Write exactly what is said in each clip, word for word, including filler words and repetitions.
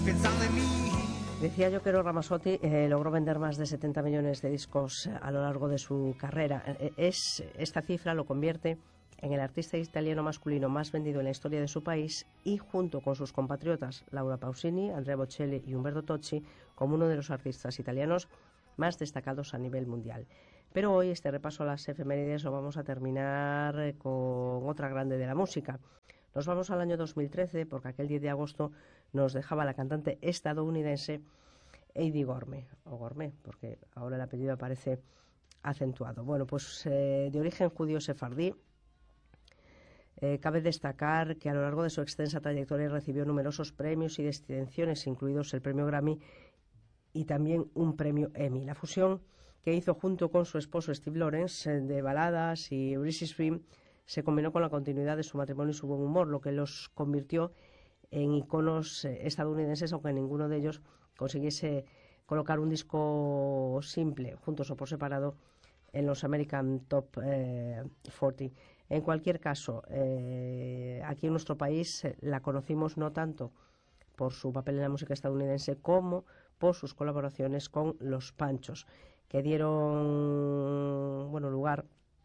pensando en mí. Decía yo que Eros Ramazzotti eh, logró vender más de setenta millones de discos a lo largo de su carrera. Es, esta cifra lo convierte en el artista italiano masculino más vendido en la historia de su país y, junto con sus compatriotas Laura Pausini, Andrea Bocelli y Umberto Tocci, como uno de los artistas italianos más destacados a nivel mundial. Pero hoy este repaso a las efemérides lo vamos a terminar con otra grande de la música. Nos vamos al año dos mil trece porque aquel diez de agosto nos dejaba la cantante estadounidense Eydie Gormé, o Gormé, porque ahora el apellido aparece acentuado. Bueno, pues eh, de origen judío sefardí, eh, cabe destacar que a lo largo de su extensa trayectoria recibió numerosos premios y distinciones, incluidos el premio Grammy y también un premio Emmy. La fusión que hizo junto con su esposo Steve Lawrence eh, de baladas y Breezy Swing se combinó con la continuidad de su matrimonio y su buen humor, lo que los convirtió en iconos eh, estadounidenses, aunque ninguno de ellos consiguiese colocar un disco simple, juntos o por separado, en los American Top eh, cuarenta. En cualquier caso, eh, aquí en nuestro país eh, la conocimos no tanto por su papel en la música estadounidense como por sus colaboraciones con Los Panchos, que dieron bueno lugar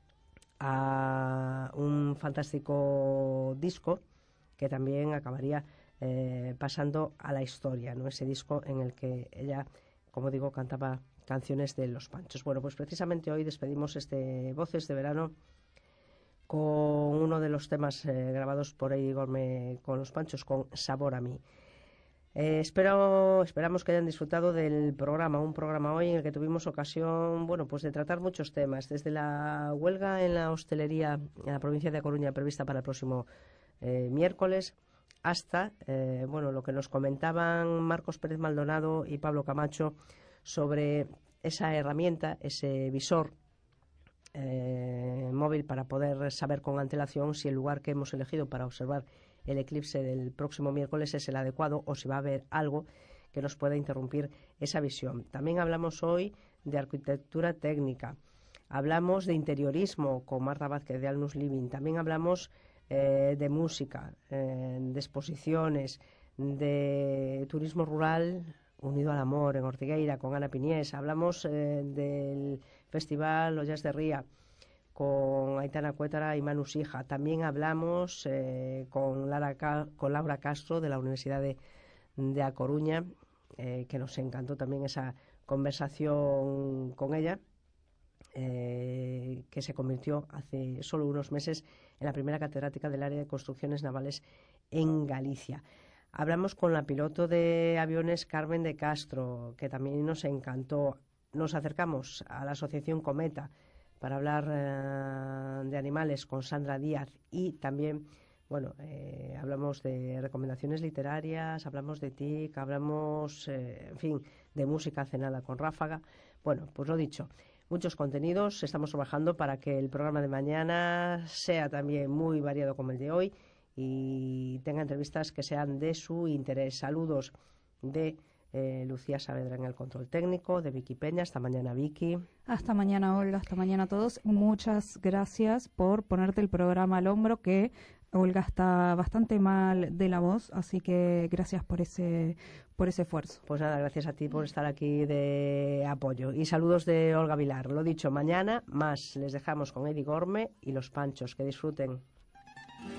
a un fantástico disco que también acabaría eh, pasando a la historia, ¿no? Ese disco en el que ella, como digo, cantaba canciones de Los Panchos. Bueno, pues precisamente hoy despedimos este Voces de Verano con uno de los temas eh, grabados por Eydie Gormé con Los Panchos, con Sabor a mí. Eh, espero, esperamos que hayan disfrutado del programa, un programa hoy en el que tuvimos ocasión, bueno, pues de tratar muchos temas, desde la huelga en la hostelería en la provincia de A Coruña prevista para el próximo eh, miércoles, hasta, eh, bueno, lo que nos comentaban Marcos Pérez Maldonado y Pablo Camacho sobre esa herramienta, ese visor eh, móvil para poder saber con antelación si el lugar que hemos elegido para observar el eclipse del próximo miércoles es el adecuado o si va a haber algo que nos pueda interrumpir esa visión. También hablamos hoy de arquitectura técnica, hablamos de interiorismo con Marta Vázquez de Alnus Living, también hablamos eh, de música, eh, de exposiciones, de turismo rural unido al amor en Ortigueira con Ana Piniés, hablamos eh, del Festival Ollas de Ría con Aitana Cuétara y Manu Sija. También hablamos eh, con, Lara, con Laura Castro de la Universidad de, de A Coruña, eh, que nos encantó también esa conversación con ella, eh, que se convirtió hace solo unos meses en la primera catedrática del área de construcciones navales en Galicia. Hablamos con la piloto de aviones Carmen de Castro, que también nos encantó. Nos acercamos a la asociación Cometa para hablar eh, de animales con Sandra Díaz y también, bueno, eh, hablamos de recomendaciones literarias, hablamos de T I C, hablamos, eh, en fin, de música cenada con Ráfaga. Bueno, pues lo dicho, muchos contenidos, estamos trabajando para que el programa de mañana sea también muy variado como el de hoy y tenga entrevistas que sean de su interés. Saludos de Eh, Lucía Saavedra en el control técnico, de Vicky Peña. Hasta mañana, Vicky. Hasta mañana, Olga. Hasta mañana a todos. Muchas gracias por ponerte el programa al hombro, que Olga está bastante mal de la voz, así que gracias por ese por ese esfuerzo. Pues nada, gracias a ti por estar aquí de apoyo. Y saludos de Olga Vilar. Lo dicho, mañana más. Les dejamos con Eydie Gormé y Los Panchos. Que disfruten.